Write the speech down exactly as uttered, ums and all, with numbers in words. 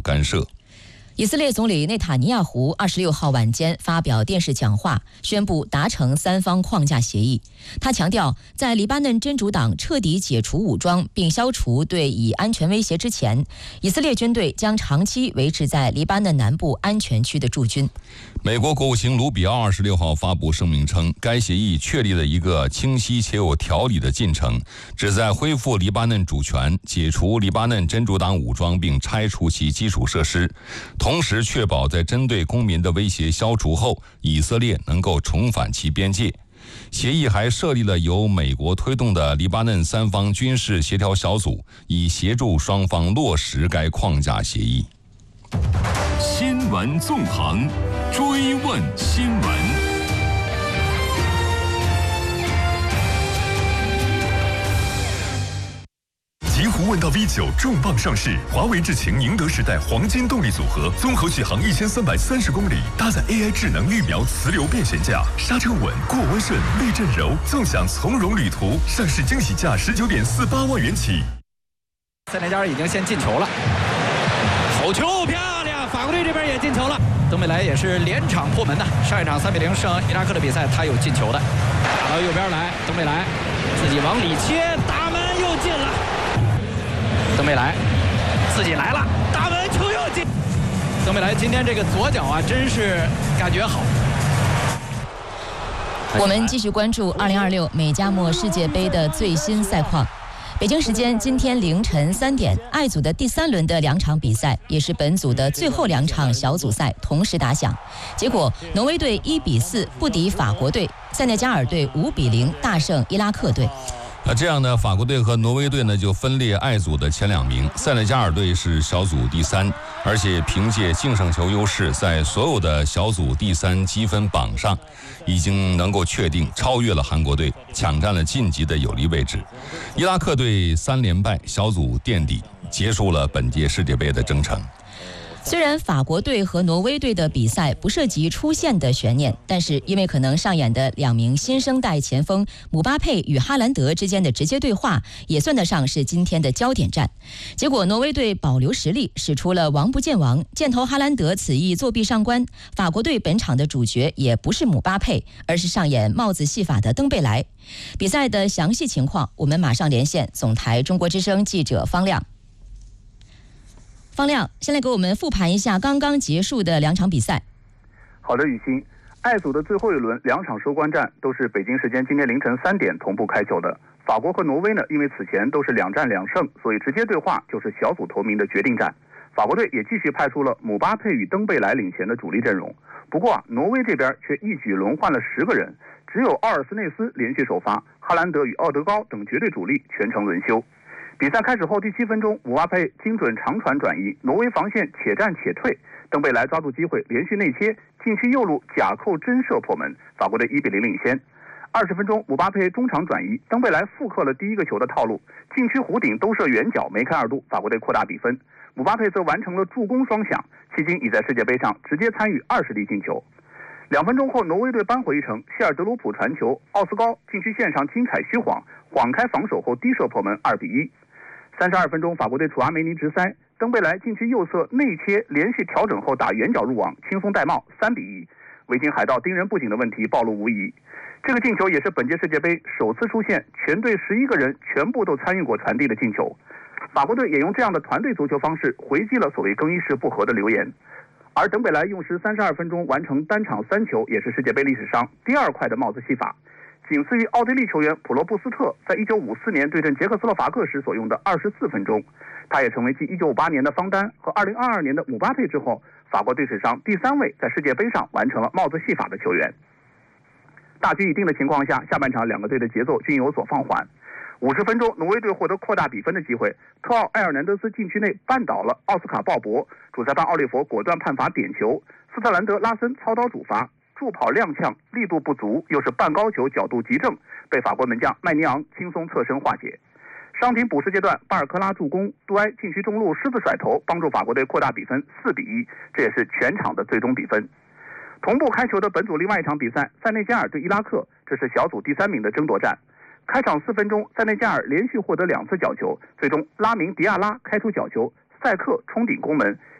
干涉。 以色列总理内塔尼亚胡二十六号晚间发表电视讲话，宣布达成三方框架协议。他强调，在黎巴嫩真主党彻底解除武装并消除对以安全威胁之前，以色列军队将长期维持在黎巴嫩南部安全区的驻军。 美国国务卿卢比奥二十六号发布声明称，该协议确立了一个清晰且有条理的进程，旨在恢复黎巴嫩主权、解除黎巴嫩真主党武装并拆除其基础设施，同时确保在针对公民的威胁消除后，以色列能够重返其边界。协议还设立了由美国推动的黎巴嫩三方军事协调小组，以协助双方落实该框架协议。 新闻纵横，追问新闻。极狐问道 V 九重磅上市，华为智擎宁德时代黄金动力组合，综合续航一千三百三十公里，搭载 A I 智能预瞄磁流变悬架，刹车稳，过弯顺，避震柔，纵享从容旅途。上市惊喜价十九点四八万元起。 塞内加尔已经先进球了，头球漂亮，法国队这边也进球了。登贝莱也是连场破门的，上一场三比零胜伊拉克的比赛他有进球的，打到右边来，登贝莱自己往里切，大门又进了。登贝莱自己来了，大门球又进。登贝莱今天这个左脚啊，真是感觉好。 我们继续关注二零二六美加墨世界杯的最新赛况。北京时间今天凌晨三点，爱组的第三轮的两场比赛，也是本组的最后两场小组赛同时打响。结果，挪威队一比四不敌法国队，塞内加尔队五比零大胜伊拉克队。 那这样呢，法国队和挪威队呢就分列爱组的前两名，塞内加尔队是小组第三，而且凭借净胜球优势，在所有的小组第三积分榜上，已经能够确定超越了韩国队，抢占了晋级的有利位置。伊拉克队三连败，小组垫底，结束了本届世界杯的征程。 虽然法国队和挪威队的比赛不涉及出线的悬念，但是因为可能上演的两名新生代前锋姆巴佩与哈兰德之间的直接对话，也算得上是今天的焦点战。结果挪威队保留实力，使出了王不见王，箭头哈兰德此役作弊上官。法国队本场的主角也不是姆巴佩，而是上演帽子戏法的登贝莱。比赛的详细情况，我们马上连线总台中国之声记者方亮。方亮，先来给我们复盘一下刚刚结束的两场比赛。 好的，雨欣，爱组的最后一轮两场收官战都是北京时间今天凌晨三点同步开球的。法国和挪威呢，因为此前都是两战两胜，所以直接对话就是小组头名的决定战。法国队也继续派出了姆巴佩与登贝莱领衔的主力阵容。不过啊，挪威这边却一举轮换了十个人，只有奥尔斯内斯连续首发，哈兰德与奥德高等绝对主力全程轮休。比赛开始后第七分钟，姆巴佩精准长传转移，挪威防线且战且退，登贝莱抓住机会连续内切，禁区右路假扣真射破门，法国队一比零领先。二十分钟，姆巴佩中场转移，登贝莱复刻了第一个球的套路，禁区弧顶兜射远角梅开二度，法国队扩大比分。姆巴佩则完成了助攻双响，迄今已在世界杯上直接参与二十粒进球。两分钟后，挪威队扳回一城，希尔德鲁普传球，奥斯高禁区线上精彩虚晃，晃开防守后低射破门，二比一。三十二分钟，法国队楚阿梅尼直塞，登贝莱禁区右侧内切，连续调整后打远角入网，轻松戴帽，三比一。维京海盗盯人不紧的问题暴露无遗。这个进球也是本届世界杯首次出现全队十一个人全部都参与过传递的进球。法国队也用这样的团队足球方式回击了所谓更衣室不和的流言。而登贝莱用时三十二分钟完成单场三球，也是世界杯历史上第二快的帽子戏法，仅次于奥地利球员普罗布斯特在一九五四年对阵捷克斯洛伐克时所用的二十四分钟。他也成为继一九五八年的方丹和二零二二年的姆巴佩之后，法国队史上第三位在世界杯上完成了帽子戏法的球员。大局已定的情况下，下半场两个队的节奏均有所放缓。五十分钟，挪威队获得扩大比分的机会，特奥埃尔南德斯禁区内绊倒了奥斯卡鲍勃，主裁判奥利弗果断判罚点球，斯特兰德拉森操刀主罚，助跑踉跄，力度不足，又是半高球角度极正，被法国门将麦尼昂轻松侧身化解。伤停补时阶段，巴尔科拉助攻，杜埃禁区中路狮子甩头，帮助法国队扩大比分四比一，这也是全场的最终比分。同步开球的本组另外一场比赛，塞内加尔对伊拉克，这是小组第三名的争夺战。开场四分钟，塞内加尔连续获得两次角球，最终拉明迪亚拉开出角球，塞克冲顶攻门，